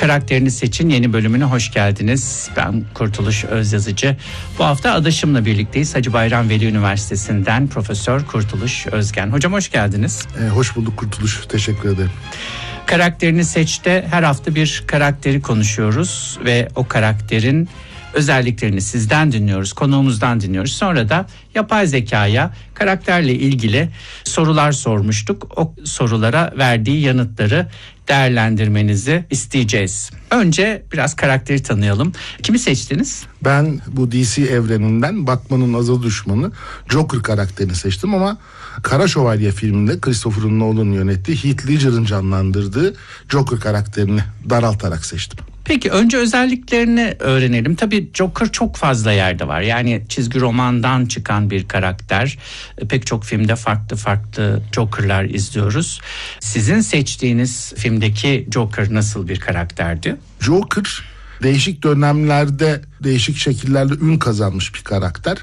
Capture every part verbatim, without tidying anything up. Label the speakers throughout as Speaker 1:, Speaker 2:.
Speaker 1: Karakterini Seçin yeni bölümüne hoş geldiniz. Ben Kurtuluş Özyazıcı. Bu hafta adaşımla birlikteyiz. Hacı Bayram Veli Üniversitesi'nden Profesör Kurtuluş Özgen. Hocam hoş geldiniz.
Speaker 2: E, hoş bulduk Kurtuluş. Teşekkür ederim.
Speaker 1: Karakterini Seç'te her hafta bir karakteri konuşuyoruz ve o karakterin özelliklerini sizden dinliyoruz, konuğumuzdan dinliyoruz. Sonra da yapay zekaya karakterle ilgili sorular sormuştuk. O sorulara verdiği yanıtları değerlendirmenizi isteyeceğiz. Önce biraz karakteri tanıyalım. Kimi seçtiniz?
Speaker 2: Ben bu D C evreninden Batman'ın azılı düşmanı Joker karakterini seçtim ama Kara Şövalye filminde Christopher Nolan'ın yönettiği Heath Ledger'ın canlandırdığı Joker karakterini daraltarak seçtim.
Speaker 1: Peki önce özelliklerini öğrenelim. Tabii Joker çok fazla yerde var. Yani çizgi romandan çıkan bir karakter. Pek çok filmde farklı farklı Joker'lar izliyoruz. Sizin seçtiğiniz filmdeki Joker nasıl bir karakterdi?
Speaker 2: Joker değişik dönemlerde değişik şekillerde ün kazanmış bir karakter.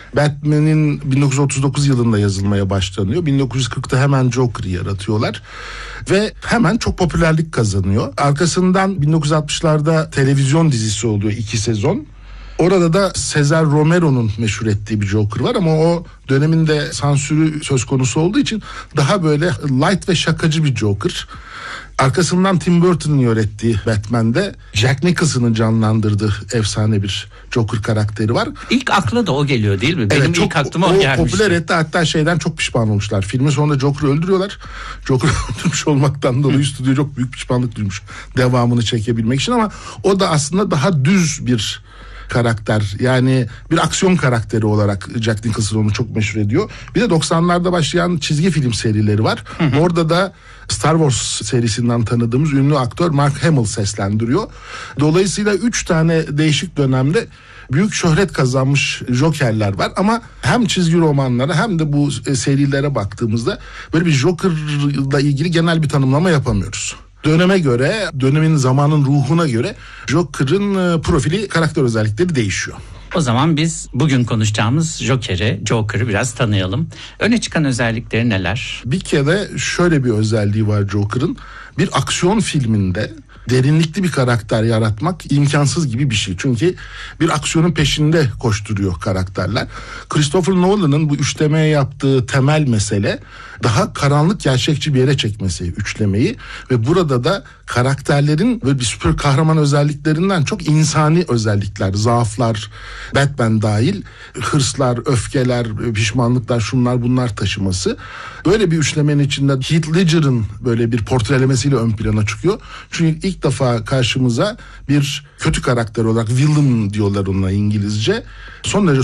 Speaker 2: Batman'in bin dokuz yüz otuz dokuz yılında yazılmaya başlanıyor. bin dokuz yüz kırkta hemen Joker'ı yaratıyorlar. Ve hemen çok popülerlik kazanıyor. Arkasından bin dokuz yüz altmışlarda televizyon dizisi oluyor iki sezon. Orada da Cesar Romero'nun meşhur ettiği bir Joker var ama o döneminde sansürü söz konusu olduğu için daha böyle light ve şakacı bir Joker. Arkasından Tim Burton'un yönettiği Batman'de Jack Nicholson'ın canlandırdığı efsane bir Joker karakteri var.
Speaker 1: İlk akla da o geliyor değil mi? Benim
Speaker 2: evet, çok,
Speaker 1: ilk aklıma o,
Speaker 2: o
Speaker 1: gelmişti.
Speaker 2: Popüler etti, hatta şeyden çok pişman olmuşlar. Filmin sonunda Joker'ı öldürüyorlar. Joker'ı öldürmüş olmaktan dolayı stüdyo çok büyük pişmanlık duymuş devamını çekebilmek için, ama o da aslında daha düz bir karakter, yani bir aksiyon karakteri olarak Jack Nicholson onu çok meşhur ediyor. Bir de doksanlarda başlayan çizgi film serileri var. Hı hı. Orada da Star Wars serisinden tanıdığımız ünlü aktör Mark Hamill seslendiriyor. Dolayısıyla üç tane değişik dönemde büyük şöhret kazanmış Joker'ler var ama hem çizgi romanlara hem de bu serilere baktığımızda böyle bir Joker'la ilgili genel bir tanımlama yapamıyoruz. Döneme göre, dönemin zamanın ruhuna göre Joker'ın profili, karakter özellikleri değişiyor.
Speaker 1: O zaman biz bugün konuşacağımız Joker'i, Joker'ı biraz tanıyalım. Öne çıkan özellikleri neler?
Speaker 2: Bir kere şöyle bir özelliği var Joker'ın. Bir aksiyon filminde derinlikli bir karakter yaratmak imkansız gibi bir şey. Çünkü bir aksiyonun peşinde koşturuyor karakterler. Christopher Nolan'ın bu üçlemeye yaptığı temel mesele daha karanlık, gerçekçi bir yere çekmesi üçlemeyi ve burada da karakterlerin böyle bir süper kahraman özelliklerinden çok insani özellikler, zaaflar, Batman dahil, hırslar, öfkeler, pişmanlıklar, şunlar bunlar taşıması. Böyle bir üçlemenin içinde Heath Ledger'ın böyle bir portrelemesiyle ön plana çıkıyor. Çünkü ilk defa karşımıza bir kötü karakter olarak villain diyorlar ona İngilizce. Son derece